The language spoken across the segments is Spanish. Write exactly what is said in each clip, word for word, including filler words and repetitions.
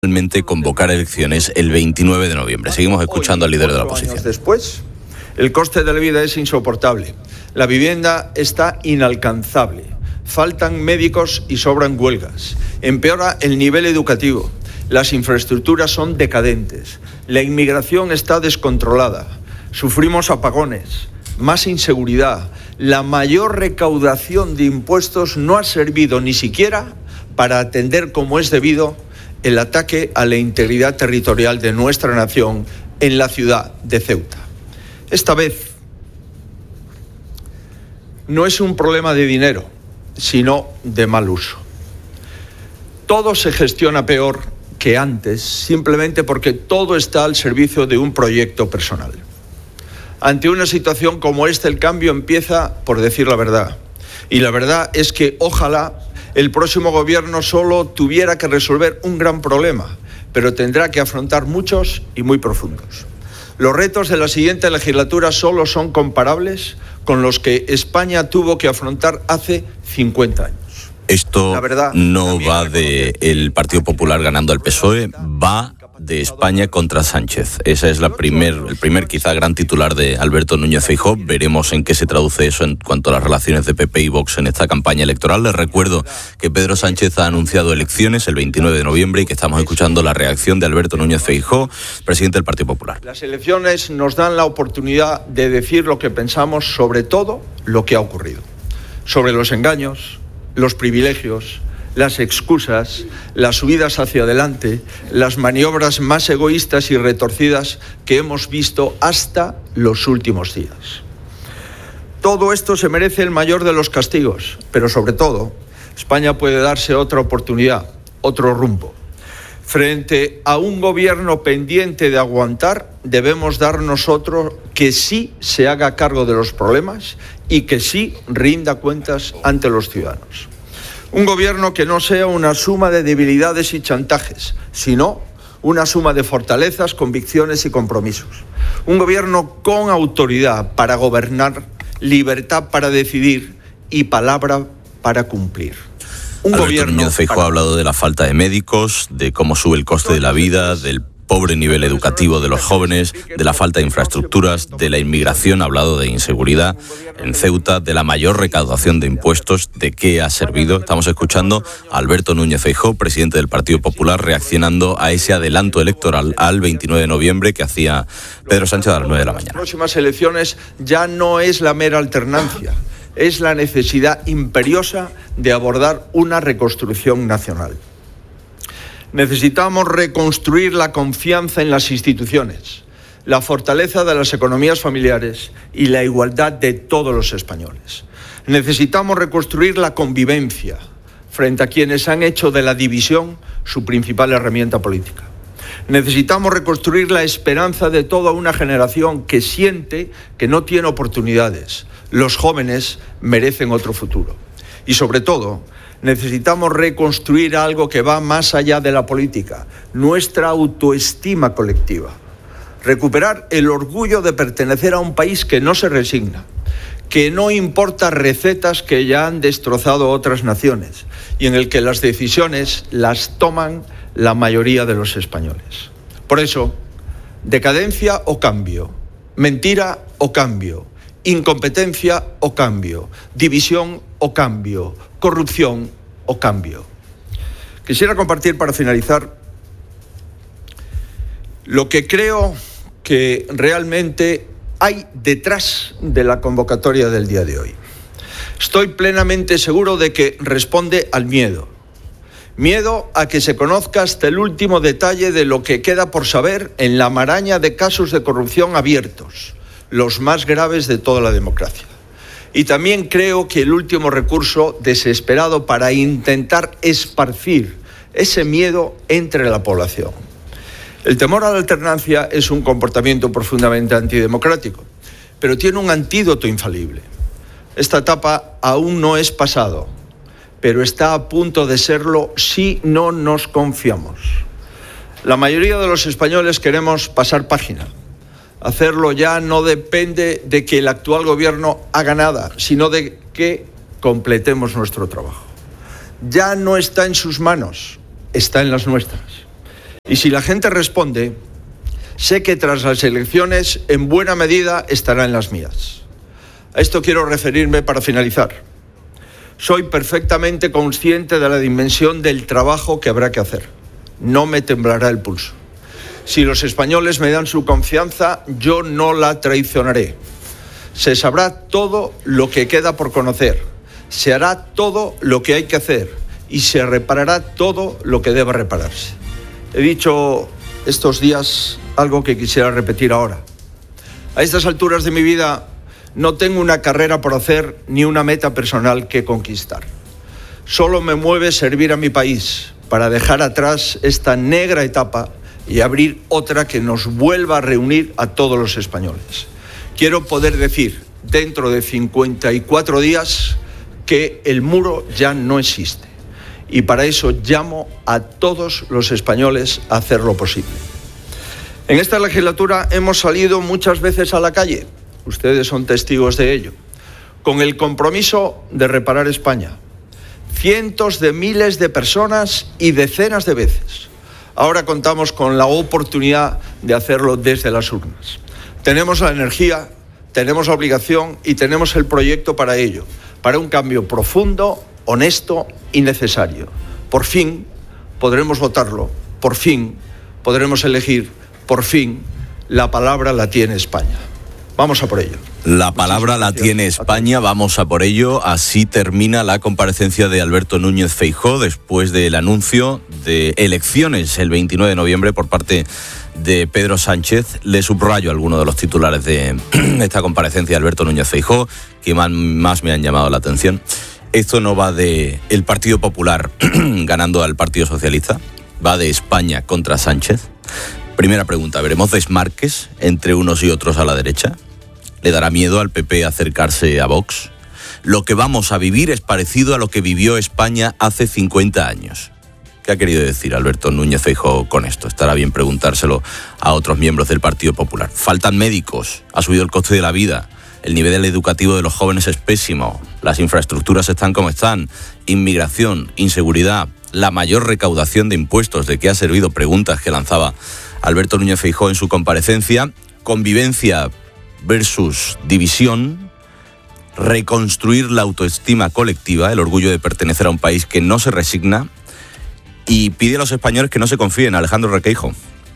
convocar elecciones el veintinueve de noviembre. Seguimos escuchando al líder de la oposición. Años después, el coste de la vida es insoportable. La vivienda está inalcanzable. Faltan médicos y sobran huelgas. Empeora el nivel educativo. Las infraestructuras son decadentes. La inmigración está descontrolada. Sufrimos apagones, más inseguridad. La mayor recaudación de impuestos no ha servido ni siquiera para atender como es debido el ataque a la integridad territorial de nuestra nación en la ciudad de Ceuta. Esta vez no es un problema de dinero, sino de mal uso. Todo se gestiona peor que antes, simplemente porque todo está al servicio de un proyecto personal. Ante una situación como esta, el cambio empieza por decir la verdad. Y la verdad es que ojalá el próximo gobierno solo tuviera que resolver un gran problema, pero tendrá que afrontar muchos y muy profundos. Los retos de la siguiente legislatura solo son comparables con los que España tuvo que afrontar hace cincuenta años. Esto verdad, no va de el Partido Popular ganando al P S O E, va de España contra Sánchez. Ese es la primer, el primer quizá gran titular de Alberto Núñez Feijóo. Veremos en qué se traduce eso en cuanto a las relaciones de P P y Vox en esta campaña electoral. Les recuerdo que Pedro Sánchez ha anunciado elecciones el veintinueve de noviembre y que estamos escuchando la reacción de Alberto Núñez Feijóo, presidente del Partido Popular. Las elecciones nos dan la oportunidad de decir lo que pensamos sobre todo lo que ha ocurrido. Sobre los engaños, los privilegios, las excusas, las subidas hacia adelante, las maniobras más egoístas y retorcidas que hemos visto hasta los últimos días. Todo esto se merece el mayor de los castigos, pero sobre todo, España puede darse otra oportunidad, otro rumbo. Frente a un gobierno pendiente de aguantar, debemos dar nosotros que sí se haga cargo de los problemas y que sí rinda cuentas ante los ciudadanos. Un gobierno que no sea una suma de debilidades y chantajes, sino una suma de fortalezas, convicciones y compromisos. Un gobierno con autoridad para gobernar, libertad para decidir y palabra para cumplir. Un Alberto gobierno Núñez Feijóo para... ha hablado de la falta de médicos, de cómo sube el coste de la vida, del pobre nivel educativo de los jóvenes, de la falta de infraestructuras, de la inmigración, ha hablado de inseguridad en Ceuta, de la mayor recaudación de impuestos, de qué ha servido. Estamos escuchando a Alberto Núñez Feijóo, presidente del Partido Popular, reaccionando a ese adelanto electoral al veintinueve de noviembre que hacía Pedro Sánchez a las nueve de la mañana. Las próximas elecciones ya no es la mera alternancia, es la necesidad imperiosa de abordar una reconstrucción nacional. Necesitamos reconstruir la confianza en las instituciones, la fortaleza de las economías familiares y la igualdad de todos los españoles. Necesitamos reconstruir la convivencia frente a quienes han hecho de la división su principal herramienta política. Necesitamos reconstruir la esperanza de toda una generación que siente que no tiene oportunidades. Los jóvenes merecen otro futuro. Y sobre todo, necesitamos reconstruir algo que va más allá de la política, nuestra autoestima colectiva. Recuperar el orgullo de pertenecer a un país que no se resigna, que no importa recetas que ya han destrozado otras naciones y en el que las decisiones las toman la mayoría de los españoles. Por eso, decadencia o cambio, mentira o cambio, incompetencia o cambio, división o cambio, corrupción o cambio. Quisiera compartir para finalizar lo que creo que realmente hay detrás de la convocatoria del día de hoy. Estoy plenamente seguro de que responde al miedo. Miedo a que se conozca hasta el último detalle de lo que queda por saber en la maraña de casos de corrupción abiertos, los más graves de toda la democracia. Y también creo que el último recurso desesperado para intentar esparcir ese miedo entre la población. El temor a la alternancia es un comportamiento profundamente antidemocrático, pero tiene un antídoto infalible. Esta etapa aún no es pasado, pero está a punto de serlo si no nos confiamos. La mayoría de los españoles queremos pasar página. Hacerlo ya no depende de que el actual gobierno haga nada, sino de que completemos nuestro trabajo. Ya no está en sus manos, está en las nuestras. Y si la gente responde, sé que tras las elecciones, en buena medida, estará en las mías. A esto quiero referirme para finalizar. Soy perfectamente consciente de la dimensión del trabajo que habrá que hacer. No me temblará el pulso. Si los españoles me dan su confianza, yo no la traicionaré. Se sabrá todo lo que queda por conocer, se hará todo lo que hay que hacer y se reparará todo lo que deba repararse. He dicho estos días algo que quisiera repetir ahora. A estas alturas de mi vida no tengo una carrera por hacer ni una meta personal que conquistar. Solo me mueve servir a mi país para dejar atrás esta negra etapa y abrir otra que nos vuelva a reunir a todos los españoles. Quiero poder decir, dentro de cincuenta y cuatro días, que el muro ya no existe. Y para eso llamo a todos los españoles a hacer lo posible. En esta legislatura hemos salido muchas veces a la calle, ustedes son testigos de ello, con el compromiso de reparar España. Cientos de miles de personas y decenas de veces. Ahora contamos con la oportunidad de hacerlo desde las urnas. Tenemos la energía, tenemos la obligación y tenemos el proyecto para ello, para un cambio profundo, honesto y necesario. Por fin podremos votarlo, por fin podremos elegir, por fin la palabra la tiene España. Vamos a por ello. La palabra la tiene España, vamos a por ello. Así termina la comparecencia de Alberto Núñez Feijóo después del anuncio de elecciones el veintinueve de noviembre por parte de Pedro Sánchez. Le subrayo algunos de los titulares de esta comparecencia de Alberto Núñez Feijóo que más, más me han llamado la atención. Esto no va de el Partido Popular ganando al Partido Socialista, va de España contra Sánchez. Primera pregunta, ¿veremos desmarques entre unos y otros a la derecha? ¿Le dará miedo al P P acercarse a Vox? Lo que vamos a vivir es parecido a lo que vivió España hace cincuenta años. ¿Qué ha querido decir Alberto Núñez Feijóo con esto? Estará bien preguntárselo a otros miembros del Partido Popular. Faltan médicos, ha subido el coste de la vida, el nivel educativo de los jóvenes es pésimo, las infraestructuras están como están, inmigración, inseguridad, la mayor recaudación de impuestos. ¿De qué ha servido? Preguntas que lanzaba Alberto Núñez Feijóo en su comparecencia. Convivencia versus división, reconstruir la autoestima colectiva, el orgullo de pertenecer a un país que no se resigna, y pide a los españoles que no se confíen. Alejandro Requeijo.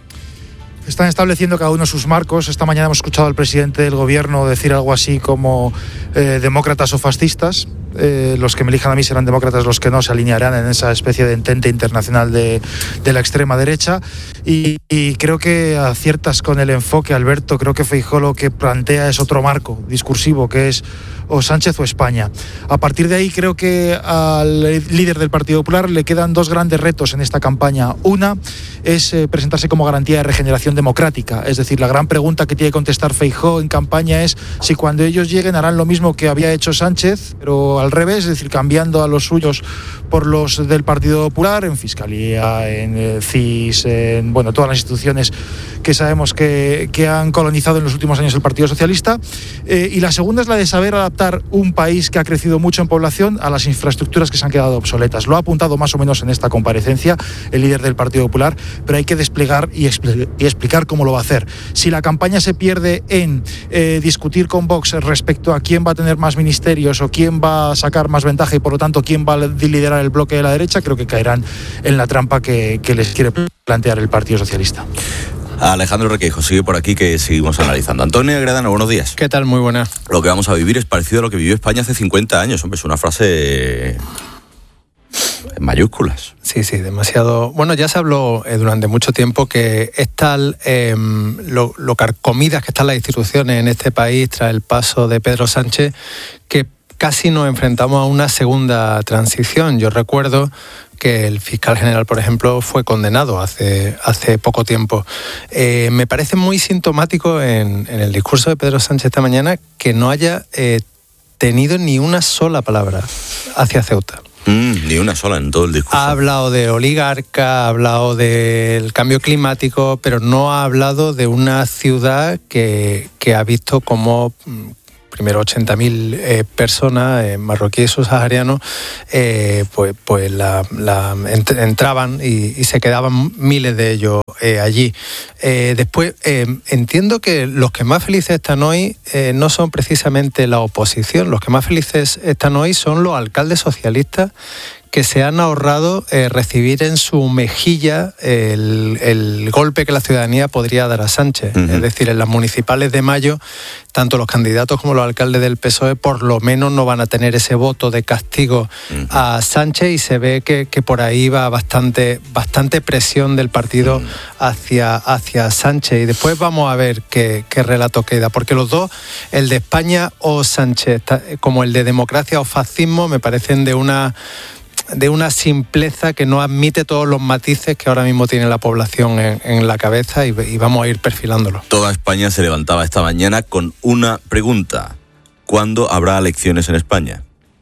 Están estableciendo cada uno sus marcos. Esta mañana hemos escuchado al presidente del gobierno decir algo así como eh, demócratas o fascistas. Eh, los que me elijan a mí serán demócratas, los que no se alinearán en esa especie de entente internacional de, de la extrema derecha. Y, y creo que aciertas con el enfoque, Alberto. Creo que Feijóo lo que plantea es otro marco discursivo, que es o Sánchez o España. A partir de ahí creo que al líder del Partido Popular le quedan dos grandes retos en esta campaña. Una es eh, presentarse como garantía de regeneración democrática, es decir, la gran pregunta que tiene que contestar Feijóo en campaña es si cuando ellos lleguen harán lo mismo que había hecho Sánchez, pero al revés, es decir, cambiando a los suyos por los del Partido Popular, en Fiscalía, en eh, C I S, en bueno, todas las instituciones que sabemos que, que han colonizado en los últimos años el Partido Socialista. Eh, y la segunda es la de saber adaptar un país que ha crecido mucho en población a las infraestructuras que se han quedado obsoletas. Lo ha apuntado más o menos en esta comparecencia el líder del Partido Popular, pero hay que desplegar y, expl- y explicar cómo lo va a hacer. Si la campaña se pierde en eh, discutir con Vox respecto a quién va a tener más ministerios o quién va a sacar más ventaja y por lo tanto quién va a liderar el bloque de la derecha, creo que caerán en la trampa que, que les quiere plantear el Partido Socialista. Alejandro Requeijo sigue por aquí, que seguimos analizando. Antonio Agredano, buenos días. ¿Qué tal? Muy buenas. Lo que vamos a vivir es parecido a lo que vivió España hace cincuenta años. Hombre, es una frase en mayúsculas. Sí, sí, demasiado. Bueno, ya se habló eh, durante mucho tiempo que es tal eh, lo, lo carcomidas que están las instituciones en este país tras el paso de Pedro Sánchez, que casi nos enfrentamos a una segunda transición. Yo recuerdo que el fiscal general, por ejemplo, fue condenado hace, hace poco tiempo. Eh, me parece muy sintomático en, en el discurso de Pedro Sánchez esta mañana que no haya eh, tenido ni una sola palabra hacia Ceuta. Mm, ni una sola en todo el discurso. Ha hablado de oligarca, ha hablado del cambio climático, pero no ha hablado de una ciudad que, que ha visto cómo primero ochenta mil eh, personas, eh, marroquíes subsaharianos, eh, pues, pues la, la ent- entraban y, y se quedaban miles de ellos eh, allí. Eh, después, eh, entiendo que los que más felices están hoy eh, no son precisamente la oposición, los que más felices están hoy son los alcaldes socialistas que se han ahorrado eh, recibir en su mejilla el, el golpe que la ciudadanía podría dar a Sánchez. Uh-huh. Es decir, en las municipales de mayo, tanto los candidatos como los alcaldes del P S O E por lo menos no van a tener ese voto de castigo uh-huh. a Sánchez, y se ve que, que por ahí va bastante, bastante presión del partido uh-huh. hacia, hacia Sánchez. Y después vamos a ver qué, qué relato queda, porque los dos, el de España o Sánchez, como el de democracia o fascismo, me parecen de una... de una simpleza que no admite todos los matices que ahora mismo tiene la población en, en la cabeza, y, y vamos a ir perfilándolo. Toda España se levantaba esta mañana con una pregunta: ¿cuándo habrá elecciones en España?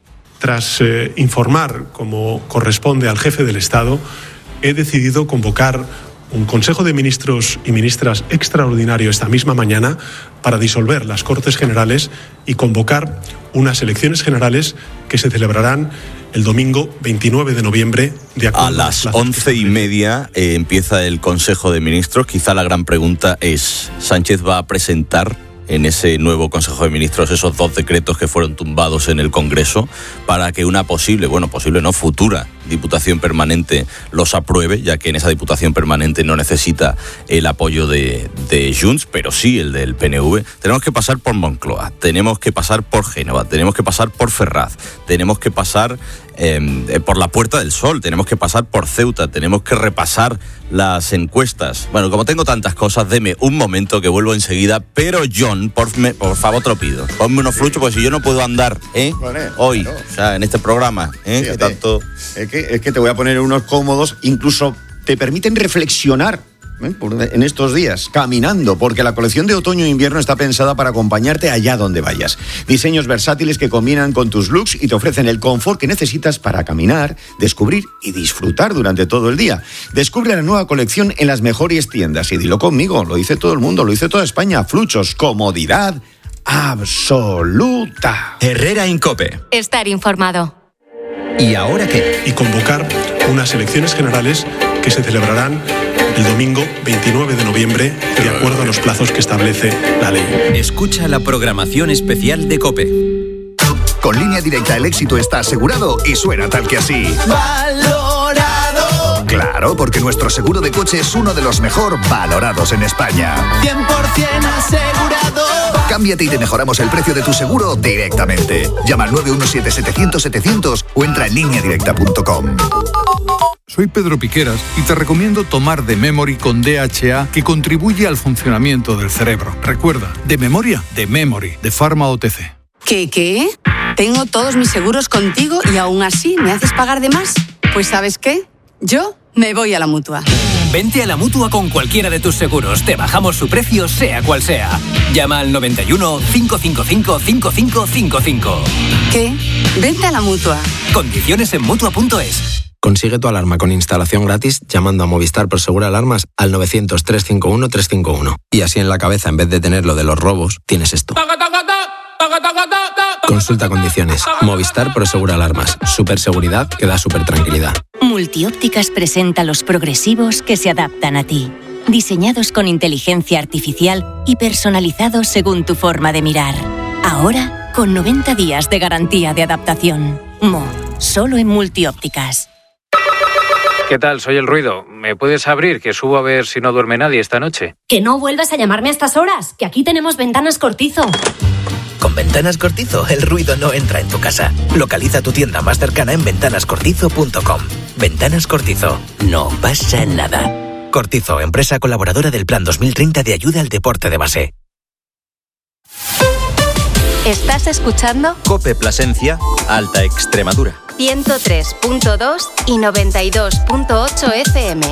Tras eh, informar, como corresponde al jefe del Estado, he decidido convocar un Consejo de Ministros y Ministras extraordinario esta misma mañana para disolver las Cortes Generales y convocar unas elecciones generales que se celebrarán el domingo veintinueve de noviembre, de acuerdo a las once y media eh, empieza el Consejo de Ministros. Quizá la gran pregunta es: ¿Sánchez va a presentar en ese nuevo Consejo de Ministros esos dos decretos que fueron tumbados en el Congreso para que una posible, bueno, posible no, futura Diputación Permanente los apruebe, ya que en esa Diputación Permanente no necesita el apoyo de, de Junts, pero sí el del P N V? Tenemos que pasar por Moncloa, tenemos que pasar por Génova, tenemos que pasar por Ferraz, tenemos que pasar eh, por la Puerta del Sol, tenemos que pasar por Ceuta, tenemos que repasar las encuestas. Bueno, como tengo tantas cosas, deme un momento que vuelvo enseguida, pero John, por, me, por favor te lo pido, ponme unos fluchos, porque si yo no puedo andar ¿eh? vale, hoy, claro. O sea, en este programa, ¿eh? Fíjate, que tanto... Es que, es que te voy a poner unos cómodos, incluso te permiten reflexionar ¿eh? en estos días, caminando, porque la colección de otoño e invierno está pensada para acompañarte allá donde vayas. Diseños versátiles que combinan con tus looks y te ofrecen el confort que necesitas para caminar, descubrir y disfrutar durante todo el día. Descubre la nueva colección en las mejores tiendas, y dilo conmigo, lo dice todo el mundo, lo dice toda España. Fluchos, comodidad absoluta. Herrera Incope. Estar informado. ¿Y ahora qué? Y convocar unas elecciones generales que se celebrarán el domingo veintinueve de noviembre, de acuerdo a los plazos que establece la ley. Escucha la programación especial de COPE. Con Línea Directa el éxito está asegurado y suena tal que así. ¡Valorado! Claro, porque nuestro seguro de coche es uno de los mejor valorados en España. cien por ciento asegurado. Cámbiate y te mejoramos el precio de tu seguro directamente. Llama al nueve uno siete, setecientos, setecientos o entra en línea directa punto com. Soy Pedro Piqueras y te recomiendo tomar The Memory con D H A, que contribuye al funcionamiento del cerebro. Recuerda, de memoria, The Memory, de Pharma O T C. ¿Qué, qué? Tengo todos mis seguros contigo y aún así me haces pagar de más. Pues ¿sabes qué? Yo me voy a la Mutua. Vente a la Mutua con cualquiera de tus seguros. Te bajamos su precio, sea cual sea. Llama al noventa y uno, cinco cinco cinco, cinco cinco cinco cinco. ¿Qué? Vente a la Mutua. Condiciones en Mutua punto es. Consigue tu alarma con instalación gratis llamando a Movistar Prosegur Alarmas al novecientos, trescientos cincuenta y uno, trescientos cincuenta y uno. Y así en la cabeza, en vez de tener lo de los robos, tienes esto. Consulta condiciones. Movistar Prosegur Alarmas. Super seguridad que da super tranquilidad. Multiópticas presenta los progresivos que se adaptan a ti. Diseñados con inteligencia artificial y personalizados según tu forma de mirar. Ahora, con noventa días de garantía de adaptación. Mo, solo en Multiópticas. ¿Qué tal? Soy El Ruido. ¿Me puedes abrir? Que subo a ver si no duerme nadie esta noche. Que no vuelvas a llamarme a estas horas, que aquí tenemos Ventanas Cortizo. Con Ventanas Cortizo, el ruido no entra en tu casa. Localiza tu tienda más cercana en ventanas cortizo punto com. Ventanas Cortizo. No pasa nada. Cortizo, empresa colaboradora del Plan dos mil treinta de ayuda al deporte de base. ¿Estás escuchando? COPE Plasencia, Alta Extremadura. ciento tres punto dos y noventa y dos punto ocho F M.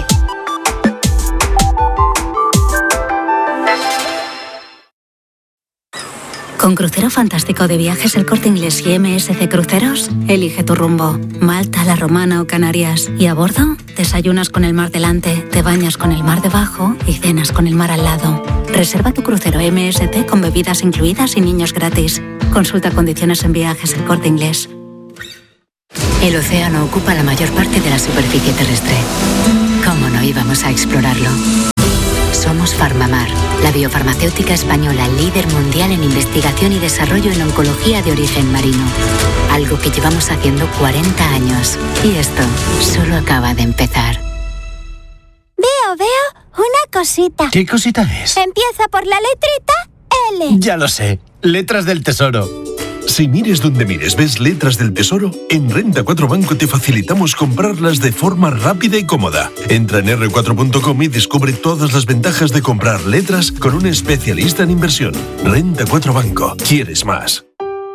Con Crucero Fantástico de Viajes El Corte Inglés y M S C Cruceros, elige tu rumbo. Malta, La Romana o Canarias. Y a bordo, desayunas con el mar delante, te bañas con el mar debajo y cenas con el mar al lado. Reserva tu crucero M S C con bebidas incluidas y niños gratis. Consulta condiciones en Viajes El Corte Inglés. El océano ocupa la mayor parte de la superficie terrestre. ¿Cómo no íbamos a explorarlo? Somos Farmamar, la biofarmacéutica española líder mundial en investigación y desarrollo en oncología de origen marino. Algo que llevamos haciendo cuarenta años. Y esto solo acaba de empezar. Veo, veo una cosita. ¿Qué cosita es? Empieza por la letrita L. Ya lo sé, letras del tesoro. Si mires donde mires, ves letras del tesoro, en Renta cuatro Banco te facilitamos comprarlas de forma rápida y cómoda. Entra en erre cuatro punto com y descubre todas las ventajas de comprar letras con un especialista en inversión. Renta cuatro Banco. ¿Quieres más?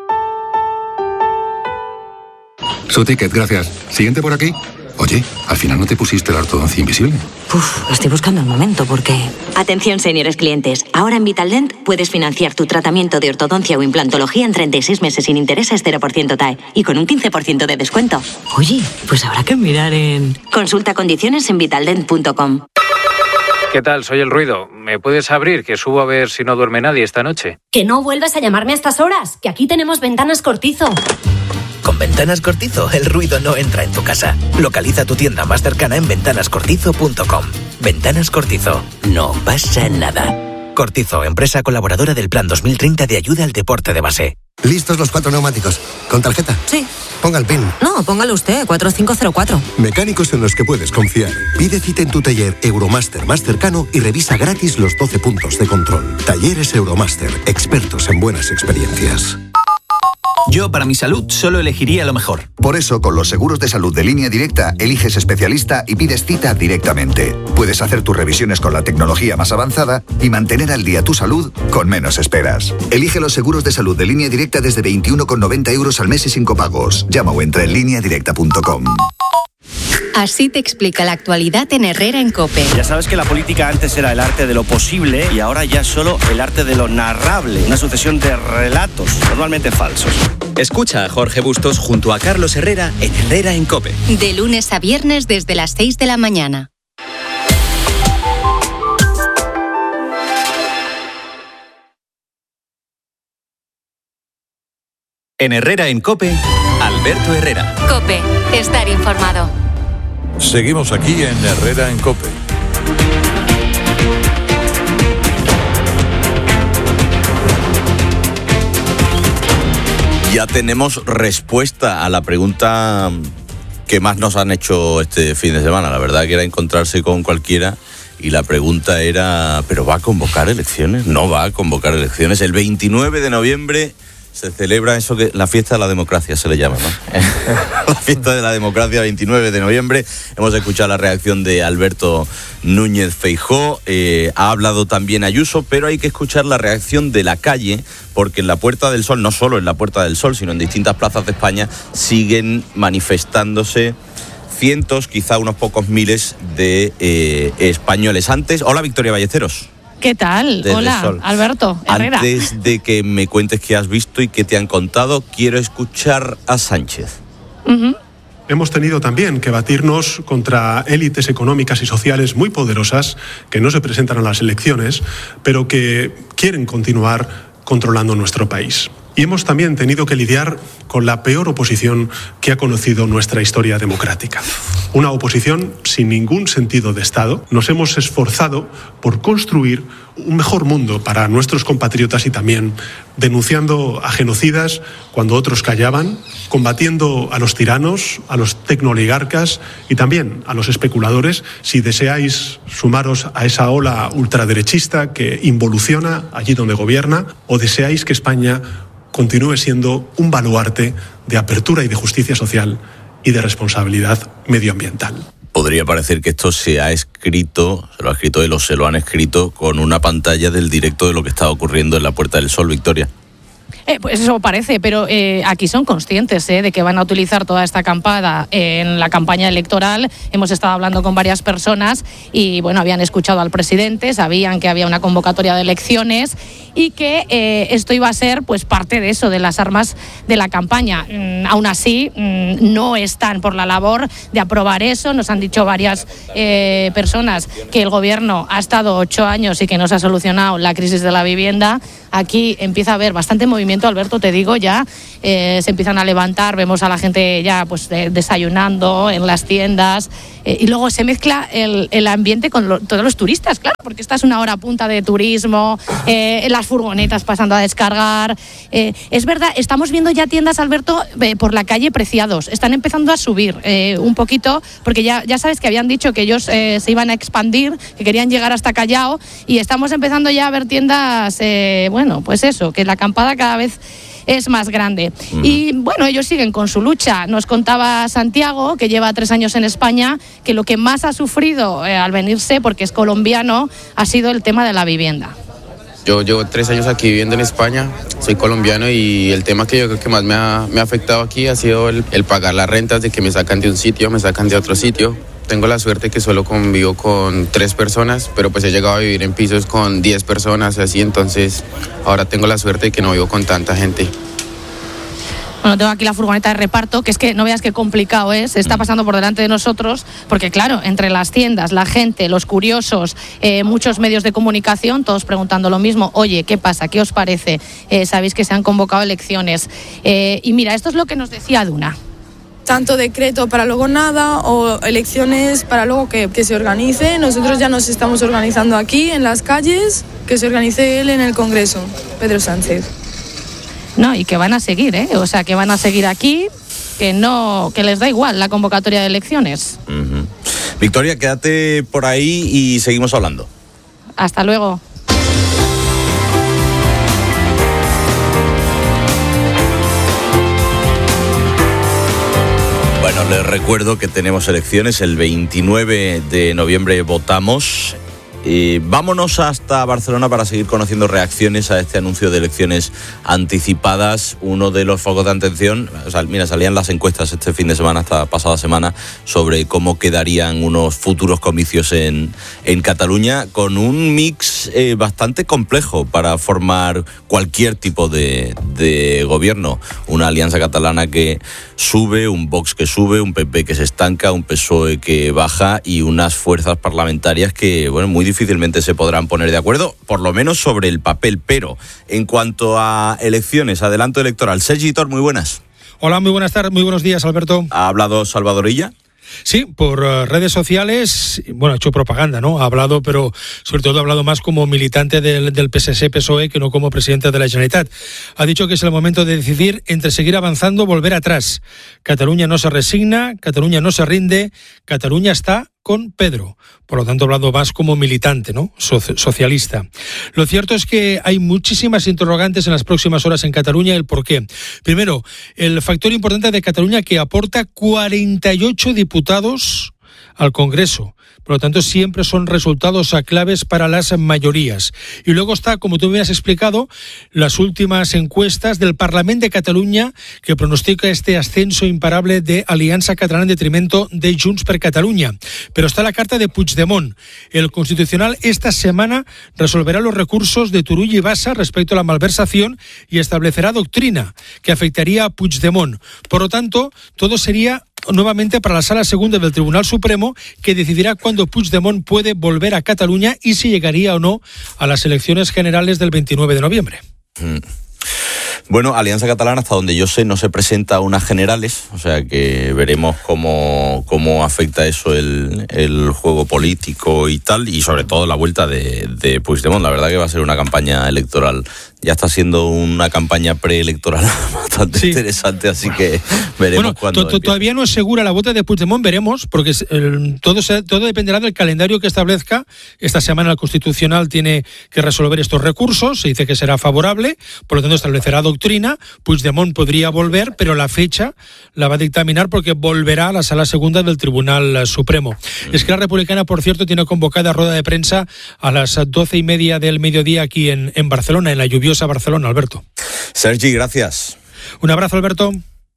Su ticket, gracias. Siguiente por aquí. Oye, al final no te pusiste la ortodoncia invisible. Uf, estoy buscando el momento porque... Atención, señores clientes. Ahora en Vitaldent puedes financiar tu tratamiento de ortodoncia o implantología en treinta y seis meses sin intereses cero por ciento T A E y con un quince por ciento de descuento. Oye, pues habrá que mirar en... Consulta condiciones en vitaldent punto com. ¿Qué tal? Soy El Ruido. ¿Me puedes abrir? Que subo a ver si no duerme nadie esta noche. Que no vuelvas a llamarme a estas horas, que aquí tenemos Ventanas Cortizo. Con Ventanas Cortizo, el ruido no entra en tu casa. Localiza tu tienda más cercana en ventanas cortizo punto com. Ventanas Cortizo. No pasa nada. Cortizo, empresa colaboradora del Plan dos mil treinta de ayuda al deporte de base. ¿Listos los cuatro neumáticos? ¿Con tarjeta? Sí. Ponga el PIN. No, póngalo usted, cuatro cinco cero cuatro. Mecánicos en los que puedes confiar. Pide cita en tu taller Euromaster más cercano y revisa gratis los doce puntos de control. Talleres Euromaster, expertos en buenas experiencias. Yo, para mi salud, solo elegiría lo mejor. Por eso, con los seguros de salud de Línea Directa, eliges especialista y pides cita directamente. Puedes hacer tus revisiones con la tecnología más avanzada y mantener al día tu salud con menos esperas. Elige los seguros de salud de Línea Directa desde veintiuno con noventa euros al mes y sin copagos. Llama o entra en línea directa punto com. Así te explica la actualidad en Herrera en COPE. Ya sabes que la política antes era el arte de lo posible y ahora ya es solo el arte de lo narrable. Una sucesión de relatos, normalmente falsos. Escucha a Jorge Bustos junto a Carlos Herrera en Herrera en COPE. De lunes a viernes desde las seis de la mañana. En Herrera en COPE, Alberto Herrera. COPE, estar informado. Seguimos aquí en Herrera en COPE. Ya tenemos respuesta a la pregunta que más nos han hecho este fin de semana. La verdad que era encontrarse con cualquiera y la pregunta era, ¿pero va a convocar elecciones? No va a convocar elecciones. El veintinueve de noviembre se celebra eso que la fiesta de la democracia se le llama, ¿no? La fiesta de la democracia, veintinueve de noviembre. Hemos escuchado la reacción de Alberto Núñez Feijóo. Eh, ha hablado también Ayuso, pero hay que escuchar la reacción de la calle, porque en la Puerta del Sol, no solo en la Puerta del Sol, sino en distintas plazas de España, siguen manifestándose cientos, quizá unos pocos miles de eh, españoles. Antes, hola Victoria Ballesteros. ¿Qué tal? Desde Hola, Sol. Alberto Herrera. Antes de que me cuentes qué has visto y qué te han contado, quiero escuchar a Sánchez. Uh-huh. Hemos tenido también que batirnos contra élites económicas y sociales muy poderosas que no se presentan a las elecciones, pero que quieren continuar controlando nuestro país. Y hemos también tenido que lidiar con la peor oposición que ha conocido nuestra historia democrática. Una oposición sin ningún sentido de Estado. Nos hemos esforzado por construir un mejor mundo para nuestros compatriotas y también denunciando a genocidas cuando otros callaban, combatiendo a los tiranos, a los tecnooligarcas y también a los especuladores. Si deseáis sumaros a esa ola ultraderechista que involuciona allí donde gobierna, o deseáis que España continúe siendo un baluarte de apertura y de justicia social y de responsabilidad medioambiental. Podría parecer que esto se ha escrito, se lo ha escrito él o se lo han escrito con una pantalla del directo de lo que está ocurriendo en la Puerta del Sol, Victoria. Eh, pues eso parece, pero eh, aquí son conscientes eh, de que van a utilizar toda esta acampada en la campaña electoral. Hemos estado hablando con varias personas y, bueno, habían escuchado al presidente, sabían que había una convocatoria de elecciones y que eh, esto iba a ser pues parte de eso, de las armas de la campaña. Mm, aún así, mm, no están por la labor de aprobar eso. Nos han dicho varias eh, personas que el gobierno ha estado ocho años y que no se ha solucionado la crisis de la vivienda. Aquí empieza a haber bastante movimiento, Alberto, te digo, ya eh, se empiezan a levantar, vemos a la gente ya pues de, desayunando en las tiendas eh, y luego se mezcla el, el ambiente con lo, todos los turistas, claro, porque esta es una hora punta de turismo, eh, las furgonetas pasando a descargar. Eh, es verdad, estamos viendo ya tiendas, Alberto, eh, por la calle Preciados, están empezando a subir eh, un poquito, porque ya, ya sabes que habían dicho que ellos eh, se iban a expandir, que querían llegar hasta Callao, y estamos empezando ya a ver tiendas, eh, bueno, pues eso, que la acampada cada vez es más grande. Mm. Y bueno, ellos siguen con su lucha. Nos contaba Santiago, que lleva tres años en España, que lo que más ha sufrido eh, al venirse, porque es colombiano, ha sido el tema de la vivienda. Yo llevo tres años aquí viviendo en España, soy colombiano y el tema que yo creo que más me ha, me ha afectado aquí ha sido el, el pagar las rentas, de que me sacan de un sitio, me sacan de otro sitio. Tengo la suerte que solo convivo con tres personas, pero pues he llegado a vivir en pisos con diez personas, así, entonces ahora tengo la suerte de que no vivo con tanta gente. Bueno, tengo aquí la furgoneta de reparto, que es que no veas qué complicado es, se está pasando por delante de nosotros, porque claro, entre las tiendas, la gente, los curiosos, eh, muchos medios de comunicación, todos preguntando lo mismo, oye, ¿qué pasa? ¿Qué os parece? Eh, sabéis que se han convocado elecciones. Eh, y mira, esto es lo que nos decía Duna. Tanto decreto para luego nada o elecciones para luego que, que se organice. Nosotros ya nos estamos organizando aquí en las calles, que se organice él en el Congreso, Pedro Sánchez. No, y que van a seguir, ¿eh? O sea, que van a seguir aquí, que no, que les da igual la convocatoria de elecciones. Uh-huh. Victoria, quédate por ahí y seguimos hablando. Hasta luego. Bueno, les recuerdo que tenemos elecciones, el veintinueve de noviembre votamos. Eh, vámonos hasta Barcelona para seguir conociendo reacciones a este anuncio de elecciones anticipadas. Uno de los focos de atención, o sea, mira, salían las encuestas este fin de semana, hasta pasada semana, sobre cómo quedarían unos futuros comicios en, en Cataluña, con un mix eh, bastante complejo para formar cualquier tipo de, de gobierno. Una alianza catalana que sube, un Vox que sube, un P P que se estanca, un P S O E que baja y unas fuerzas parlamentarias que, bueno, muy difícilmente se podrán poner de acuerdo, por lo menos sobre el papel. Pero en cuanto a elecciones, adelanto electoral, Sergi Tor, muy buenas. Hola, muy buenas tardes, muy buenos días, Alberto. ¿Ha hablado Salvador Illa? Sí, por uh, redes sociales, bueno, ha hecho propaganda, ¿no? Ha hablado, pero sobre todo ha hablado más como militante del, del P S C P S O E que no como presidente de la Generalitat. Ha dicho que es el momento de decidir entre seguir avanzando o volver atrás. Cataluña no se resigna, Cataluña no se rinde, Cataluña está con Pedro. Por lo tanto, ha hablado más como militante, ¿no? So- socialista. Lo cierto es que hay muchísimas interrogantes en las próximas horas en Cataluña. ¿El por qué? Primero, el factor importante de Cataluña, que aporta cuarenta y ocho diputados al Congreso. Por lo tanto, siempre son resultados a claves para las mayorías. Y luego está, como tú me has explicado, las últimas encuestas del Parlament de Cataluña, que pronostica este ascenso imparable de Aliança Catalana en detrimento de Junts per Catalunya. Pero está la carta de Puigdemont. El Constitucional esta semana resolverá los recursos de Turull y Bassa respecto a la malversación y establecerá doctrina que afectaría a Puigdemont. Por lo tanto, todo sería nuevamente para la Sala Segunda del Tribunal Supremo, que decidirá cuándo Puigdemont puede volver a Cataluña y si llegaría o no a las elecciones generales del veintinueve de noviembre. Mm. Bueno, Alianza Catalana, hasta donde yo sé, no se presenta a unas generales, o sea que veremos cómo, cómo afecta eso el, el juego político y tal, y sobre todo la vuelta de, de Puigdemont. La verdad que va a ser una campaña electoral, ya está siendo una campaña preelectoral bastante sí. interesante, así que veremos bueno, cuándo to- to- Todavía no es segura la vuelta de Puigdemont, veremos, porque el, todo, se, todo dependerá del calendario que establezca. Esta semana el Constitucional tiene que resolver estos recursos, se dice que será favorable, por lo tanto establecerá doctrina doctrina, Puigdemont podría volver, pero la fecha la va a dictaminar porque volverá a la Sala Segunda del Tribunal Supremo. Esquerra Republicana, por cierto, tiene convocada rueda de prensa a las doce y media del mediodía aquí en, en Barcelona, en la lluviosa Barcelona, Alberto. Sergi, gracias. Un abrazo, Alberto.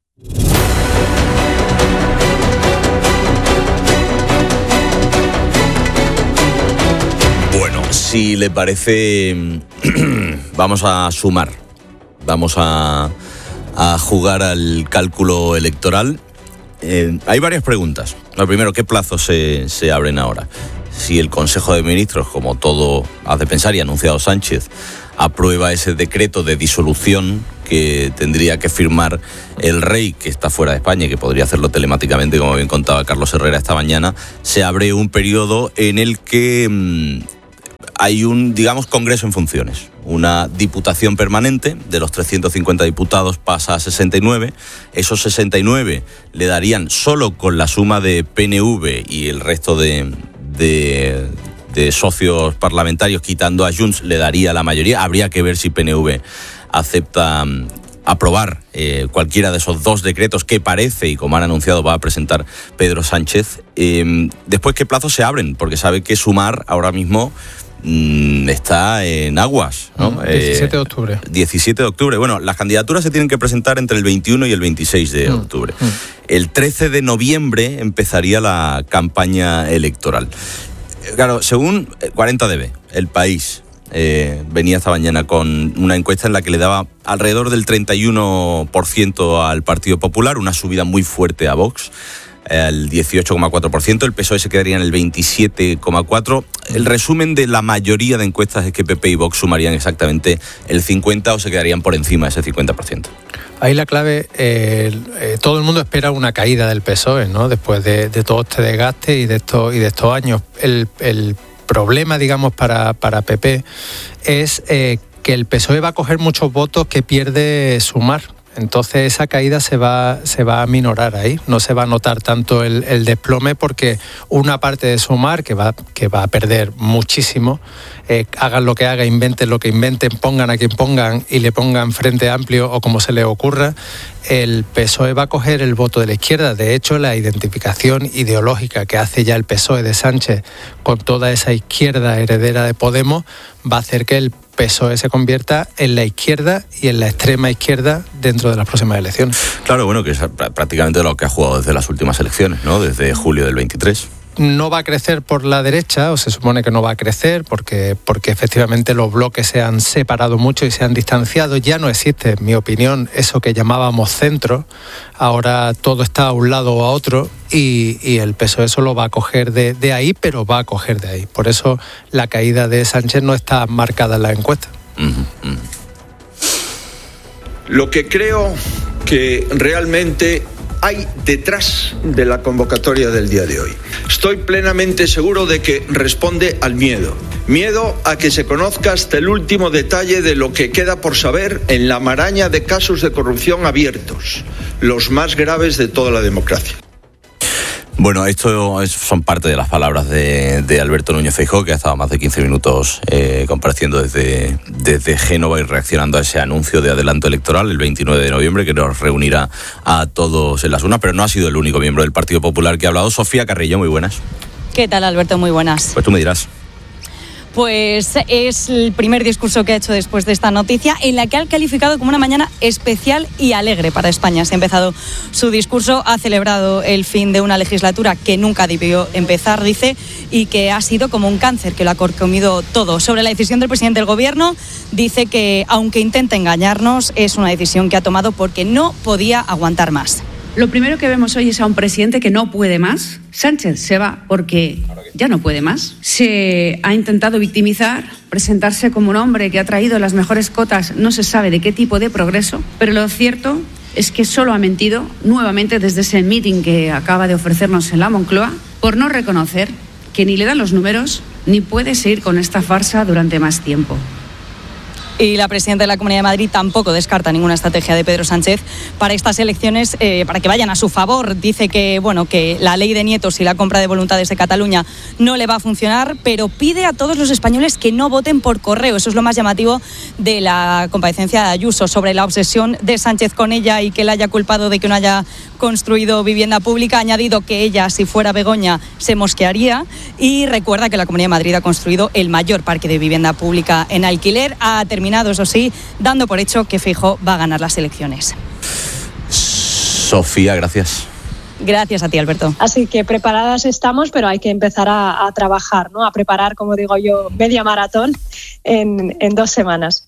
Bueno, si le parece, vamos a sumar, vamos a, a jugar al cálculo electoral. Eh, hay varias preguntas. Lo primero, ¿qué plazos se, se abren ahora? Si el Consejo de Ministros, como todo hace pensar y ha anunciado Sánchez, aprueba ese decreto de disolución que tendría que firmar el rey, que está fuera de España y que podría hacerlo telemáticamente, como bien contaba Carlos Herrera esta mañana, se abre un periodo en el que mmm, hay un, digamos, Congreso en funciones. Una diputación permanente de los trescientos cincuenta diputados pasa a sesenta y nueve. Esos sesenta y nueve le darían, solo con la suma de P N V y el resto de... de de socios parlamentarios, quitando a Junts, le daría la mayoría. Habría que ver si P N V acepta um, aprobar eh, cualquiera de esos dos decretos que parece, y como han anunciado, va a presentar Pedro Sánchez. Eh, después, ¿qué plazos se abren? Porque sabe que Sumar ahora mismo mmm, está en aguas, ¿no? Mm, diecisiete de octubre. Eh, diecisiete de octubre. Bueno, las candidaturas se tienen que presentar entre el veintiuno y el veintiséis de octubre. Mm, mm. El trece de noviembre empezaría la campaña electoral. Claro, según cuarenta D B, El País eh, venía esta mañana con una encuesta en la que le daba alrededor del treinta y uno por ciento al Partido Popular, una subida muy fuerte a Vox, el dieciocho coma cuatro por ciento, el P S O E se quedaría en el veintisiete coma cuatro por ciento. El resumen de la mayoría de encuestas es que P P y Vox sumarían exactamente el cincuenta por ciento o se quedarían por encima de ese cincuenta por ciento. Ahí la clave, eh, eh, todo el mundo espera una caída del P S O E, ¿no? Después de, de todo este desgaste y de estos y de estos años. El, el problema, digamos, para, para P P es eh, que el P S O E va a coger muchos votos que pierde Sumar. Entonces esa caída se va, se va a minorar ahí, no se va a notar tanto el, el desplome, porque una parte de Sumar que va, que va a perder muchísimo, eh, hagan lo que hagan, inventen lo que inventen, pongan a quien pongan y le pongan Frente Amplio o como se les ocurra, el P S O E va a coger el voto de la izquierda. De hecho, la identificación ideológica que hace ya el P S O E de Sánchez con toda esa izquierda heredera de Podemos va a hacer que el P S O E se convierta en la izquierda y en la extrema izquierda dentro de las próximas elecciones. Claro, bueno, que es prácticamente lo que ha jugado desde las últimas elecciones, ¿no? Desde julio del veintitrés. No va a crecer por la derecha, o se supone que no va a crecer, porque, porque efectivamente los bloques se han separado mucho y se han distanciado. Ya no existe, en mi opinión, eso que llamábamos centro. Ahora todo está a un lado o a otro, y, y el P S O E solo va a coger de, de ahí, pero va a coger de ahí. Por eso la caída de Sánchez no está marcada en la encuesta. Uh-huh. Lo que creo que realmente hay detrás de la convocatoria del día de hoy. Estoy plenamente seguro de que responde al miedo. Miedo a que se conozca hasta el último detalle de lo que queda por saber en la maraña de casos de corrupción abiertos, los más graves de toda la democracia. Bueno, esto es, son parte de las palabras de, de Alberto Núñez Feijóo, que ha estado más de quince minutos eh, compareciendo desde, desde Génova y reaccionando a ese anuncio de adelanto electoral el veintinueve de noviembre, que nos reunirá a todos en las urnas, pero no ha sido el único miembro del Partido Popular que ha hablado. Sofía Carrillo, muy buenas. ¿Qué tal, Alberto? Muy buenas. Pues tú me dirás. Pues es el primer discurso que ha hecho después de esta noticia, en la que ha calificado como una mañana especial y alegre para España. Se ha empezado su discurso, ha celebrado el fin de una legislatura que nunca debió empezar, dice, y que ha sido como un cáncer que lo ha comido todo. Sobre la decisión del presidente del Gobierno, dice que, aunque intenta engañarnos, es una decisión que ha tomado porque no podía aguantar más. Lo primero que vemos hoy es a un presidente que no puede más. Sánchez se va porque ya no puede más. Se ha intentado victimizar, presentarse como un hombre que ha traído las mejores cotas, no se sabe de qué tipo de progreso, pero lo cierto es que solo ha mentido nuevamente desde ese meeting que acaba de ofrecernos en la Moncloa, por no reconocer que ni le dan los números ni puede seguir con esta farsa durante más tiempo. Y la presidenta de la Comunidad de Madrid tampoco descarta ninguna estrategia de Pedro Sánchez para estas elecciones, eh, para que vayan a su favor. Dice que, bueno, que la ley de nietos y la compra de voluntades de Cataluña no le va a funcionar, pero pide a todos los españoles que no voten por correo. Eso es lo más llamativo de la comparecencia de Ayuso, sobre la obsesión de Sánchez con ella y que la haya culpado de que no haya construido vivienda pública. Ha añadido que ella, si fuera Begoña, se mosquearía, y recuerda que la Comunidad de Madrid ha construido el mayor parque de vivienda pública en alquiler. Ha terminado, eso sí, dando por hecho que Feijóo va a ganar las elecciones. Sofía, gracias. Gracias a ti, Alberto. Así que preparadas estamos, pero hay que empezar a, a trabajar, ¿no? A preparar, como digo yo, media maratón en, en dos semanas.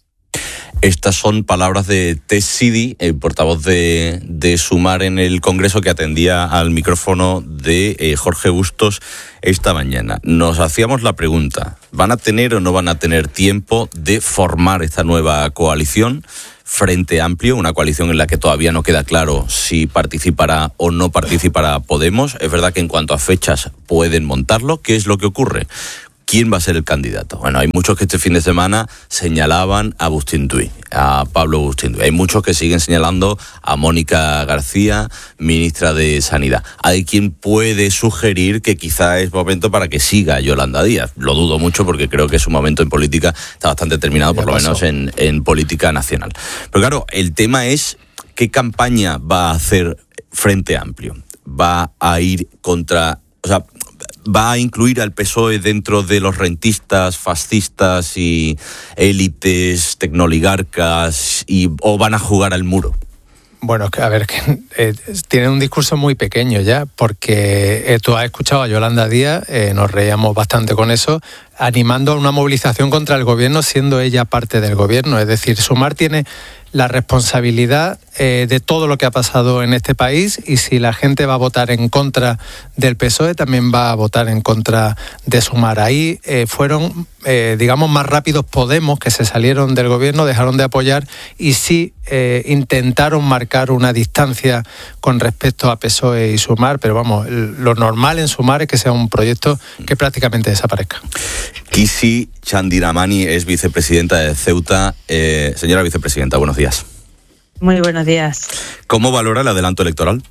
Estas son palabras de Tess Sidi, el portavoz de, de Sumar en el Congreso, que atendía al micrófono de eh, Jorge Bustos esta mañana. Nos hacíamos la pregunta, ¿van a tener o no van a tener tiempo de formar esta nueva coalición? Frente Amplio, una coalición en la que todavía no queda claro si participará o no participará Podemos. Es verdad que en cuanto a fechas pueden montarlo. ¿Qué es lo que ocurre? ¿Quién va a ser el candidato? Bueno, hay muchos que este fin de semana señalaban a Agustín Tui, a Pablo Agustín Tui. Hay muchos que siguen señalando a Mónica García, ministra de Sanidad. Hay quien puede sugerir que quizá es momento para que siga Yolanda Díaz. Lo dudo mucho porque creo que su momento en política está bastante terminado, por lo menos en, en política nacional. Pero claro, el tema es qué campaña va a hacer Frente Amplio. ¿Va a ir contra... O sea, ¿va a incluir al P S O E dentro de los rentistas, fascistas y élites tecnoligarcas, y, o van a jugar al muro? Bueno, a ver, que eh, tiene un discurso muy pequeño ya, porque eh, tú has escuchado a Yolanda Díaz, eh, nos reíamos bastante con eso, animando a una movilización contra el gobierno, siendo ella parte del gobierno. Es decir, Sumar tiene la responsabilidad eh, de todo lo que ha pasado en este país, y si la gente va a votar en contra del P S O E, también va a votar en contra de Sumar. Ahí eh, fueron, eh, digamos, más rápidos Podemos, que se salieron del gobierno, dejaron de apoyar y sí eh, intentaron marcar una distancia con respecto a P S O E y Sumar, pero vamos, lo normal en Sumar es que sea un proyecto que prácticamente desaparezca. Kisi Chandiramani es vicepresidenta de Ceuta. Eh, señora vicepresidenta, buenos días. Muy buenos días. ¿Cómo valora el adelanto electoral?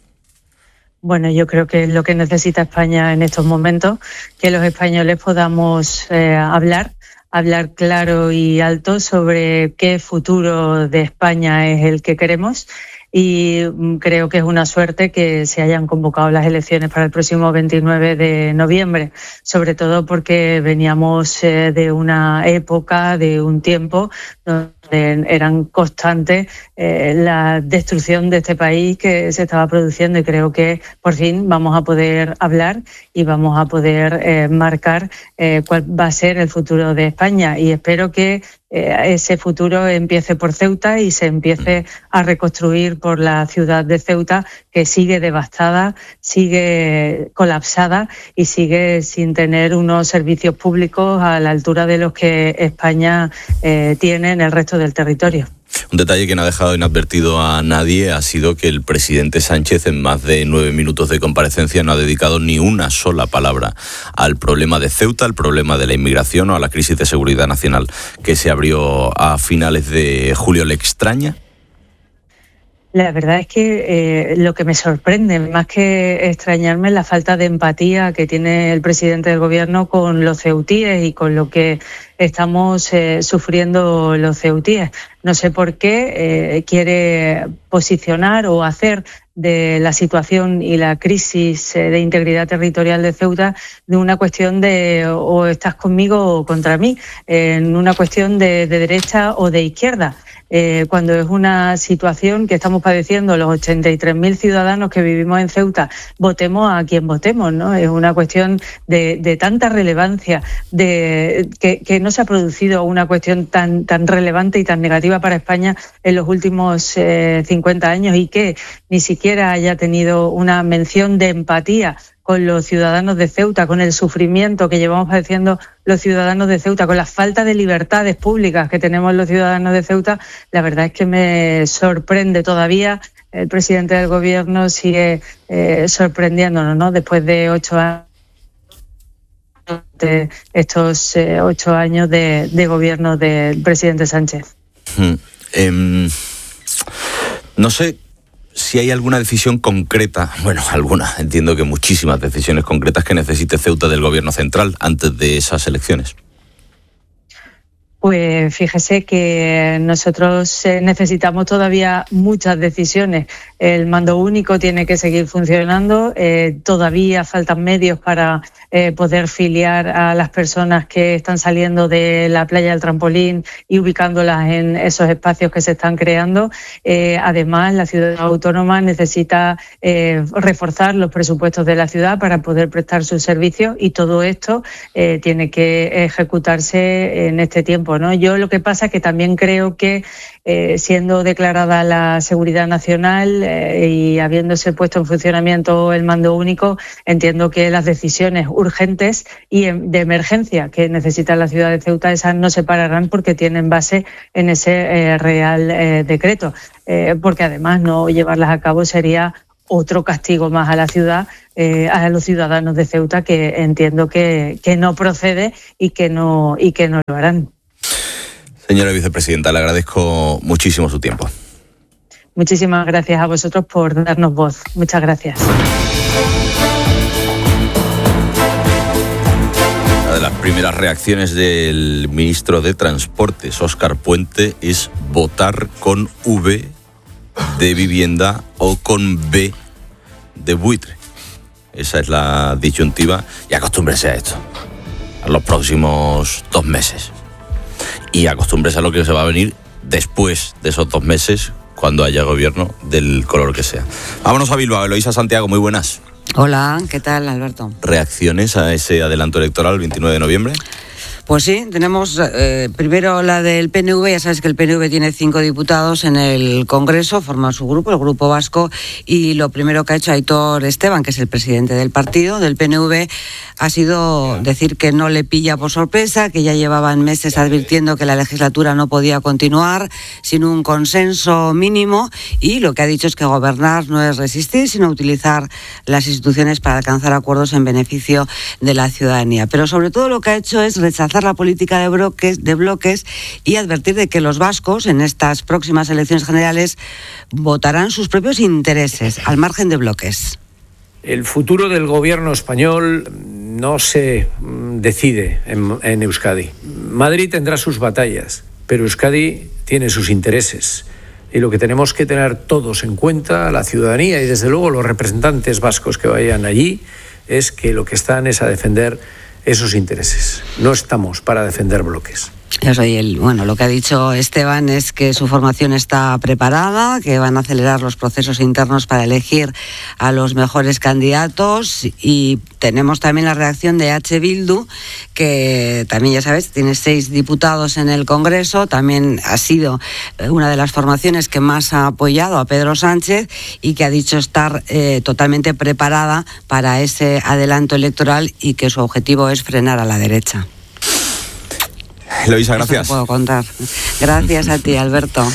Bueno, yo creo que es lo que necesita España en estos momentos, que los españoles podamos eh, hablar, hablar claro y alto sobre qué futuro de España es el que queremos. Y creo que es una suerte que se hayan convocado las elecciones para el próximo veintinueve de noviembre, sobre todo porque veníamos eh, de una época, de un tiempo donde eran constantes eh, la destrucción de este país que se estaba produciendo, y creo que por fin vamos a poder hablar y vamos a poder eh, marcar eh, cuál va a ser el futuro de España, y espero que eh, ese futuro empiece por Ceuta y se empiece a reconstruir por la ciudad de Ceuta, que sigue devastada, sigue colapsada y sigue sin tener unos servicios públicos a la altura de los que España eh, tiene en el resto del territorio. Un detalle que no ha dejado inadvertido a nadie ha sido que el presidente Sánchez, en más de nueve minutos de comparecencia, no ha dedicado ni una sola palabra al problema de Ceuta, al problema de la inmigración o a la crisis de seguridad nacional que se abrió a finales de julio. ¿Le extraña? La verdad es que eh, lo que me sorprende, más que extrañarme, es la falta de empatía que tiene el presidente del gobierno con los ceutíes y con lo que estamos eh, sufriendo los ceutíes. No sé por qué eh, quiere posicionar o hacer de la situación y la crisis eh, de integridad territorial de Ceuta de una cuestión de o estás conmigo o contra mí, eh, en una cuestión de, de derecha o de izquierda. Eh, cuando es una situación que estamos padeciendo los ochenta y tres mil ciudadanos que vivimos en Ceuta, votemos a quien votemos, ¿no? Es una cuestión de, de tanta relevancia, de que, que no se ha producido una cuestión tan, tan relevante y tan negativa para España en los últimos eh, cincuenta años, y que ni siquiera haya tenido una mención de empatía con los ciudadanos de Ceuta, con el sufrimiento que llevamos padeciendo los ciudadanos de Ceuta, con la falta de libertades públicas que tenemos los ciudadanos de Ceuta. La verdad es que me sorprende todavía. El presidente del gobierno sigue eh, sorprendiéndonos, ¿no? Después de ocho años durante estos eh, ocho años de, de gobierno del presidente Sánchez. Hmm. Eh, no sé si hay alguna decisión concreta, bueno, alguna, entiendo que muchísimas decisiones concretas que necesite Ceuta del gobierno central antes de esas elecciones. Pues fíjese que nosotros necesitamos todavía muchas decisiones. El mando único tiene que seguir funcionando. Eh, todavía faltan medios para eh, poder filiar a las personas que están saliendo de la playa del Trampolín y ubicándolas en esos espacios que se están creando. Eh, además, la ciudad autónoma necesita eh, reforzar los presupuestos de la ciudad para poder prestar sus servicios, y todo esto eh, tiene que ejecutarse en este tiempo, ¿no? Yo lo que pasa es que también creo que eh, siendo declarada la seguridad nacional eh, y habiéndose puesto en funcionamiento el mando único, entiendo que las decisiones urgentes y de emergencia que necesita la ciudad de Ceuta, esas no se pararán porque tienen base en ese eh, Real eh, Decreto, eh, porque además no llevarlas a cabo sería otro castigo más a la ciudad, eh, a los ciudadanos de Ceuta, que entiendo que, que no procede y que no, y que no lo harán. Señora vicepresidenta, le agradezco muchísimo su tiempo. Muchísimas gracias a vosotros por darnos voz. Muchas gracias. Una de las primeras reacciones del ministro de Transportes, Óscar Puente, es votar con V de vivienda o con B de buitre. Esa es la disyuntiva, y acostúmbrese a esto a los próximos dos meses. Y acostúmbrese a lo que se va a venir después de esos dos meses, cuando haya gobierno del color que sea. Vámonos a Bilbao. Eloísa Santiago, muy buenas. Hola, ¿qué tal, Alberto? ¿Reacciones a ese adelanto electoral el veintinueve de noviembre? Pues sí, tenemos eh, primero la del P N V. Ya sabes que el P N V tiene cinco diputados en el Congreso, forma su grupo, el Grupo Vasco, y lo primero que ha hecho Aitor Esteban, que es el presidente del partido, del P N V, ha sido decir que no le pilla por sorpresa, que ya llevaban meses advirtiendo que la legislatura no podía continuar sin un consenso mínimo, y lo que ha dicho es que gobernar no es resistir, sino utilizar las instituciones para alcanzar acuerdos en beneficio de la ciudadanía. Pero sobre todo lo que ha hecho es rechazar la política de bloques, de bloques y advertir de que los vascos en estas próximas elecciones generales votarán sus propios intereses, al margen de bloques. El futuro del gobierno español no se decide en, en Euskadi. Madrid tendrá sus batallas, pero Euskadi tiene sus intereses. Y lo que tenemos que tener todos en cuenta, la ciudadanía y desde luego los representantes vascos que vayan allí, es que lo que están es a defender esos intereses. No estamos para defender bloques. Yo soy el, bueno, lo que ha dicho Esteban es que su formación está preparada, que van a acelerar los procesos internos para elegir a los mejores candidatos, y tenemos también la reacción de H. Bildu, que también, ya sabes, tiene seis diputados en el Congreso, también ha sido una de las formaciones que más ha apoyado a Pedro Sánchez y que ha dicho estar eh, totalmente preparada para ese adelanto electoral y que su objetivo es frenar a la derecha. Eloísa, gracias. Eso te puedo contar. Gracias a ti, Alberto.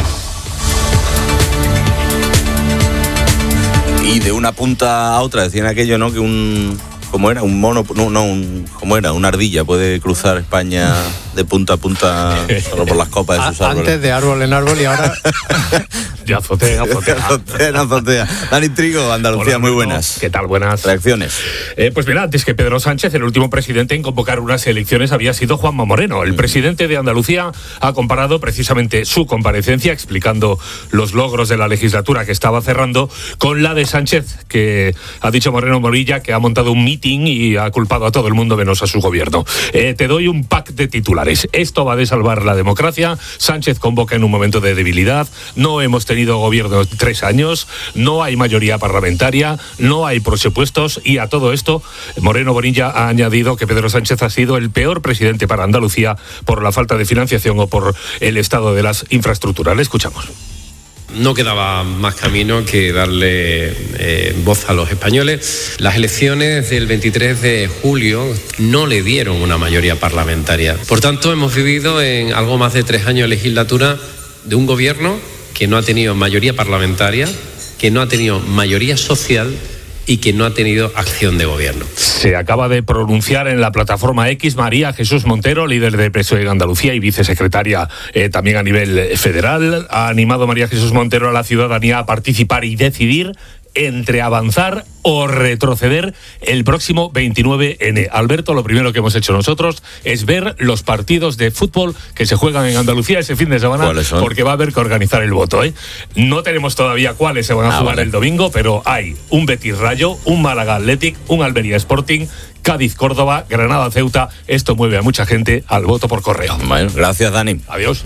Y de una punta a otra, decían aquello, ¿no? Que un... ¿Cómo era? Un mono... No, no, un, ¿cómo era? Una ardilla puede cruzar España de punta a punta solo por las copas de sus árboles. Antes de árbol en árbol y ahora... de azotea, azotea. azotea en azotea. Dani Trigo, Andalucía, Hola, muy buenas. ¿Qué tal? Buenas. Reacciones. Eh, pues mira, antes que Pedro Sánchez, el último presidente en convocar unas elecciones había sido Juanma Moreno. El presidente de Andalucía ha comparado precisamente su comparecencia, explicando los logros de la legislatura que estaba cerrando, con la de Sánchez, que ha dicho Moreno Morilla que ha montado un meeting y ha culpado a todo el mundo menos a su gobierno. Eh, te doy un pack de titulares. Esto va a salvar la democracia. Sánchez convoca en un momento de debilidad. No hemos tenido gobierno tres años. No hay mayoría parlamentaria. No hay presupuestos. Y a todo esto, Moreno Bonilla ha añadido que Pedro Sánchez ha sido el peor presidente para Andalucía por la falta de financiación o por el estado de las infraestructuras. Le escuchamos. No quedaba más camino que darle eh, voz a los españoles. Las elecciones del veintitrés de julio no le dieron una mayoría parlamentaria. Por tanto, hemos vivido en algo más de tres años de legislatura de un gobierno que no ha tenido mayoría parlamentaria, que no ha tenido mayoría social y que no ha tenido acción de gobierno. Se acaba de pronunciar en la plataforma X María Jesús Montero, líder del P S O E en Andalucía y vicesecretaria eh, también a nivel federal. Ha animado María Jesús Montero a la ciudadanía a participar y decidir entre avanzar o retroceder el próximo veintinueve ene. Alberto, lo primero que hemos hecho nosotros es ver los partidos de fútbol que se juegan en Andalucía ese fin de semana, porque va a haber que organizar el voto, ¿eh? No tenemos todavía cuáles se van a ah, jugar vale. el domingo, pero hay un Betis Rayo, un Málaga Athletic, un Almería Sporting, Cádiz Córdoba, Granada Ceuta. Esto mueve a mucha gente al voto por correo. Bueno, gracias, Dani. Adiós.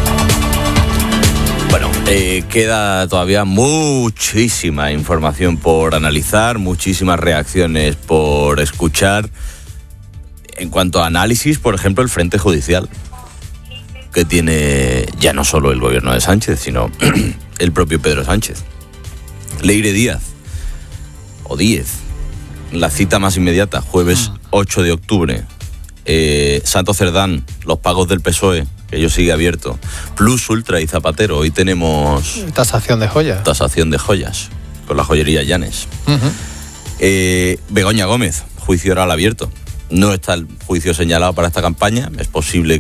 Bueno, eh, queda todavía muchísima información por analizar, muchísimas reacciones por escuchar. En cuanto a análisis, por ejemplo, el Frente Judicial, que tiene ya no solo el gobierno de Sánchez, sino el propio Pedro Sánchez. Leire Díaz, o Díez, la cita más inmediata, jueves ocho de octubre. Eh, Santo Cerdán, los pagos del P S O E, que ello sigue abierto. Plus Ultra y Zapatero, hoy tenemos tasación de joyas. Tasación de joyas, con la joyería Llanes. Uh-huh. eh, Begoña Gómez, juicio oral abierto. No está el juicio señalado para esta campaña, es posible